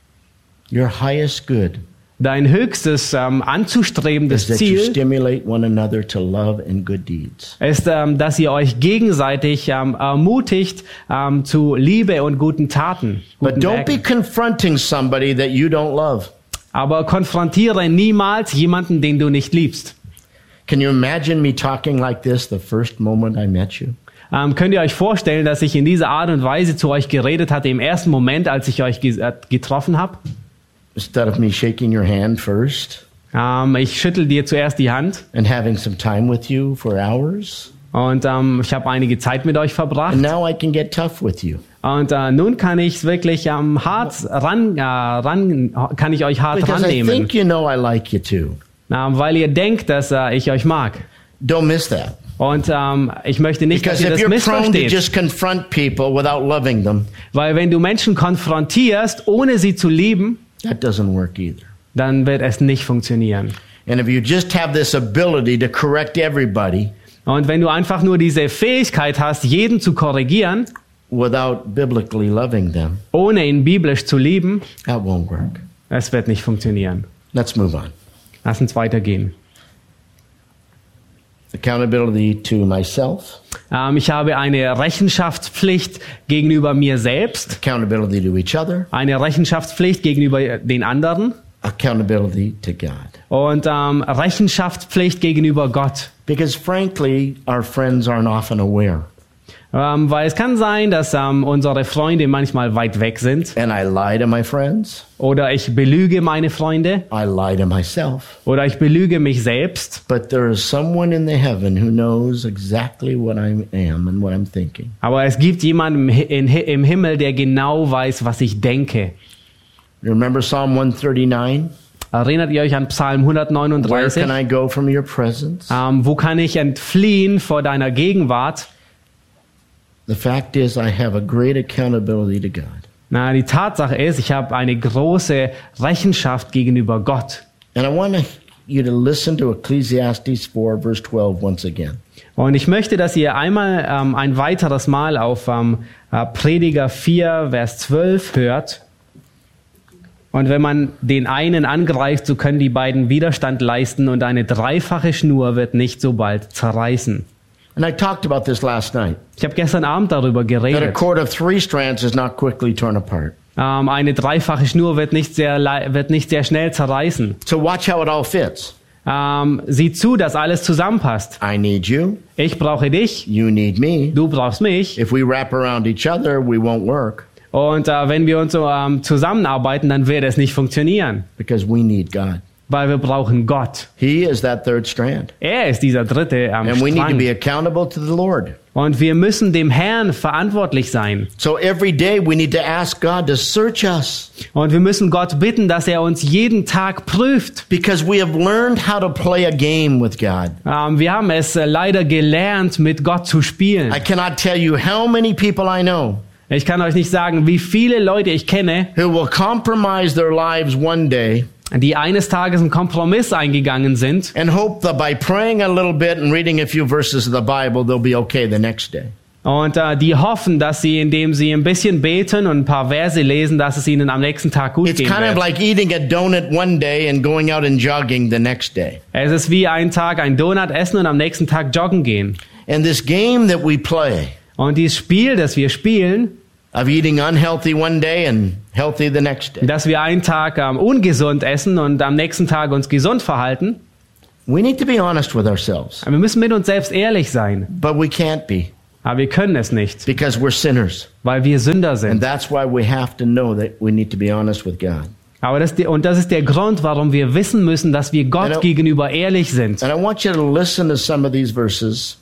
Your highest good Dein höchstes ähm, is anzustrebendes that you Ziel stimulate one another to love and good deeds. ist, ähm, dass ihr euch gegenseitig ähm, ermutigt ähm, zu Liebe und guten Taten. But Guten don't be Werken. confronting somebody that you don't love. Aber konfrontiere niemals jemanden, den du nicht liebst. Can you imagine me talking like this the first moment I met you? Ähm, könnt ihr euch vorstellen, dass ich in dieser Art und Weise zu euch geredet hatte im ersten Moment, als ich euch ge äh, getroffen habe? Instead of me shaking your hand first Ähm, ich schüttel dir zuerst die Hand and having some time with you for hours, und ähm, ich habe einige Zeit mit euch verbracht. and now I can get tough with you. Und äh, nun kann ich wirklich ähm, hart ran, äh, ran, kann ich euch hart Because I rannehmen, think you know I like you too. ähm, weil ihr denkt, dass äh, ich euch mag. Don't miss that. Und ähm, ich möchte nicht, dass Because ihr if das you're prone to missversteht. just confront people without loving them, Weil wenn du Menschen konfrontierst, ohne sie zu lieben, that doesn't work either. dann wird es nicht funktionieren. And if you just have this ability to correct everybody Und wenn du einfach nur diese Fähigkeit hast, jeden zu korrigieren, without biblically loving them, ohne ihn biblisch zu lieben, that won't work. es wird nicht funktionieren. Let's move on. Lass uns weitergehen. The Accountability to myself. Ähm, ich habe eine Rechenschaftspflicht gegenüber mir selbst, Accountability to each other. eine Rechenschaftspflicht gegenüber den anderen Accountability to God. und ähm, Rechenschaftspflicht gegenüber Gott. Because frankly, our friends aren't often aware. Ähm, weil es kann sein, dass ähm, unsere Freunde manchmal weit weg sind And I lie to my friends. oder ich belüge meine Freunde I lie to myself. oder ich belüge mich selbst. But there is someone in the heaven who knows exactly what I am and what I'm thinking. Aber es gibt jemanden im, Hi- in, Hi- im Himmel, der genau weiß, was ich denke. You remember Psalm one thirty-nine? Erinnert ihr euch an Psalm Where hundertneununddreißig? can I go from your presence? Ähm, wo kann ich entfliehen vor deiner Gegenwart? The fact is, I have a great accountability to God. Na, die Tatsache ist, ich habe eine große Rechenschaft gegenüber Gott. And I want you to listen to Ecclesiastes four, verse twelve once again. Und ich möchte, dass ihr einmal ähm, ein weiteres Mal auf ähm, äh, Prediger vier, Vers zwölf hört. Und wenn man den einen angreift, so können die beiden Widerstand leisten und eine dreifache Schnur wird nicht so bald zerreißen. And I talked about this last night. Ich habe gestern Abend darüber That a geredet. cord of three strands is not quickly torn apart. Ähm, eine dreifache Schnur wird nicht sehr, lei- wird nicht sehr schnell zerreißen. So watch how it all fits. Ähm, sieh zu, dass alles zusammenpasst. I need you. Ich brauche dich, You need me. du brauchst mich. If we wrap around each other, we won't work Und äh, wenn wir uns so ähm, zusammenarbeiten, dann wird es nicht funktionieren, because we need God. weil wir brauchen Gott. He is that third strand. Er ist dieser dritte ähm, And we need to Strang. be accountable to the Lord. Und wir müssen dem Herrn verantwortlich sein. So every day we need to ask God to search us Und wir müssen Gott bitten, dass er uns jeden Tag prüft. because we have learned how to play a game with God. Ähm, wir haben es äh, leider gelernt, mit Gott zu spielen. I cannot tell you how many people I know Ich kann euch nicht sagen, wie viele Leute ich kenne, who will compromise their lives one day die eines Tages einen Kompromiss eingegangen sind and hope that by praying a little bit and reading a few verses of the Bible, they'll be okay the next day. und äh, die hoffen, dass sie, indem sie ein bisschen beten und ein paar Verse lesen, dass es ihnen am nächsten Tag gut It's gehen kind of wird. like eating a donut one day and going out and jogging the next day. Es ist wie ein Tag ein Donut essen und am nächsten Tag joggen gehen. And this game that we play Und dieses Spiel, das wir spielen, of eating unhealthy one day and healthy the next day, dass wir einen Tag ähm, ungesund essen und am nächsten Tag uns gesund verhalten, we need to be honest with ourselves. wir müssen mit uns selbst ehrlich sein. But we can't be Aber wir können es nicht, because we're sinners. weil wir Sünder And sind. that's why we have to know that we need to be honest with God. Aber das, und das ist der Grund, warum wir wissen müssen, dass wir And Gott I- gegenüber ehrlich sind. And I want you to listen to some of these verses